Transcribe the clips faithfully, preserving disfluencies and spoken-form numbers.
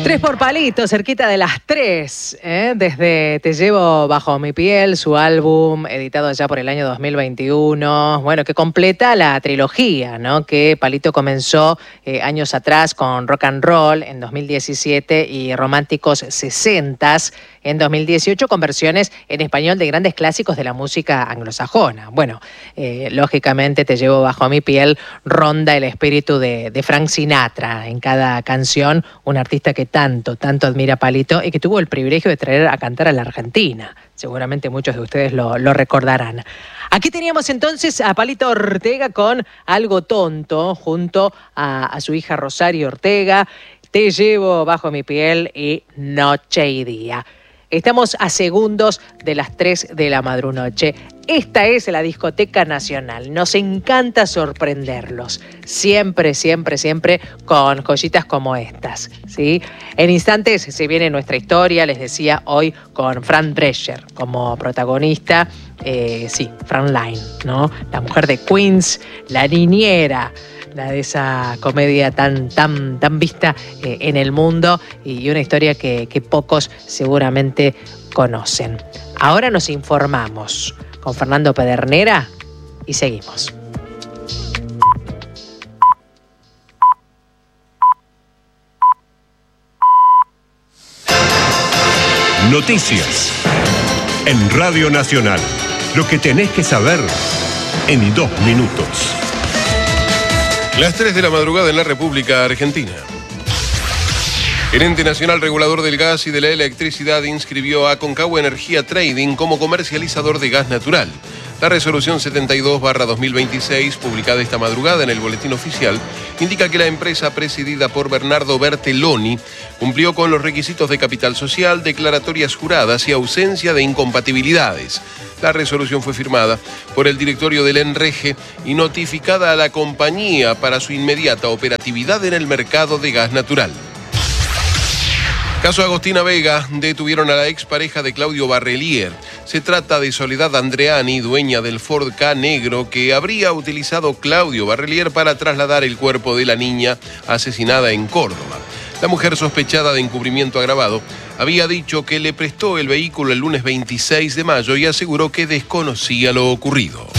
Tres por palito, cerquita de las tres, ¿eh? Desde Te llevo bajo mi piel, su álbum editado ya por el año dos mil veintiuno, bueno, que completa la trilogía, ¿no? Que Palito comenzó eh, años atrás con Rock and Roll en dos mil diecisiete y Románticos sesentas en dos mil dieciocho, con versiones en español de grandes clásicos de la música anglosajona. Bueno, eh, lógicamente Te llevo bajo mi piel ronda el espíritu de, de Frank Sinatra en cada canción, un artista que tanto, tanto admira a Palito y que tuvo el privilegio de traer a cantar a la Argentina. Seguramente muchos de ustedes lo, lo recordarán. Aquí teníamos entonces a Palito Ortega con Algo Tonto, junto a, a su hija Rosario Ortega, Te llevo bajo mi piel y Noche y Día. Estamos a segundos de las tres de la madrunoche. Esta es la Discoteca Nacional. Nos encanta sorprenderlos. Siempre, siempre, siempre con joyitas como estas, ¿sí? En instantes se viene nuestra historia, les decía, hoy con Fran Drescher como protagonista. Eh, sí, Fran Line, ¿no? La mujer de Queens, la niñera, la de esa comedia tan, tan, tan vista eh, en el mundo, y una historia que, que pocos seguramente conocen. Ahora nos informamos con Fernando Pedernera y seguimos. Noticias en Radio Nacional. Lo que tenés que saber en dos minutos. Las tres de la madrugada en la República Argentina. El Ente Nacional Regulador del Gas y de la Electricidad inscribió a Aconcagua Energía Trading como comercializador de gas natural. La resolución setenta y dos barra dos mil veintiséis, publicada esta madrugada en el Boletín Oficial, indica que la empresa presidida por Bernardo Bertelloni cumplió con los requisitos de capital social, declaratorias juradas y ausencia de incompatibilidades. La resolución fue firmada por el directorio del ENREGE y notificada a la compañía para su inmediata operatividad en el mercado de gas natural. Caso Agostina Vega, detuvieron a la expareja de Claudio Barrelier. Se trata de Soledad Andreani, dueña del Ford Ka negro que habría utilizado Claudio Barrelier para trasladar el cuerpo de la niña asesinada en Córdoba. La mujer sospechada de encubrimiento agravado había dicho que le prestó el vehículo el lunes veintiséis de mayo y aseguró que desconocía lo ocurrido.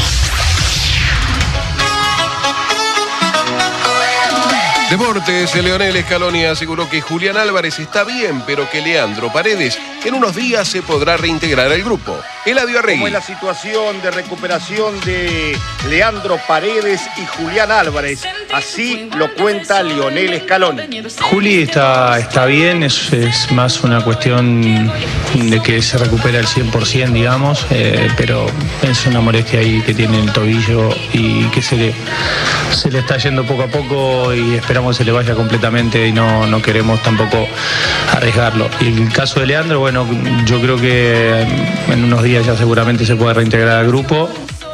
Deportes, Leonel Scaloni aseguró que Julián Álvarez está bien, pero que Leandro Paredes en unos días se podrá reintegrar al grupo. Eladio Arregui. ¿Cómo es la situación de recuperación de Leandro Paredes y Julián Álvarez? Así lo cuenta Leonel Scaloni. Juli está, está bien, es, es más una cuestión de que se recupera al cien por ciento, digamos, eh, pero es una molestia ahí que tiene el tobillo y que se le, se le está yendo poco a poco y esperamos que se le vaya completamente y no, no queremos tampoco arriesgarlo. Y el caso de Leandro, bueno, yo creo que en unos días ya seguramente se puede reintegrar al grupo.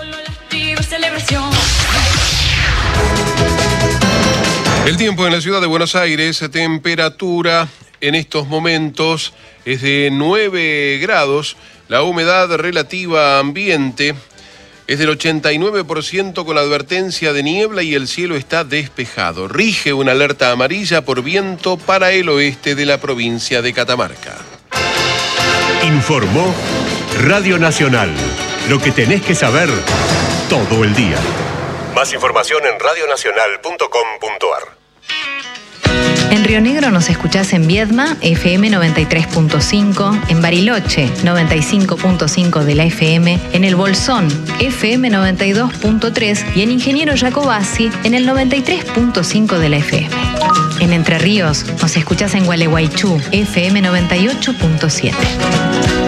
El tiempo en la ciudad de Buenos Aires, temperatura en estos momentos es de nueve grados, la humedad relativa ambiente es del ochenta y nueve por ciento con la advertencia de niebla y el cielo está despejado. Rige una alerta amarilla por viento para el oeste de la provincia de Catamarca. Informó Radio Nacional. Lo que tenés que saber todo el día. Más información en radio nacional punto com punto ar. En Río Negro nos escuchás en Viedma, F M noventa y tres punto cinco, en Bariloche, noventa y cinco punto cinco de la F M, en El Bolsón, F M noventa y dos punto tres y en Ingeniero Jacobasi, en el noventa y tres punto cinco de la F M. En Entre Ríos nos escuchás en Gualeguaychú, F M noventa y ocho punto siete.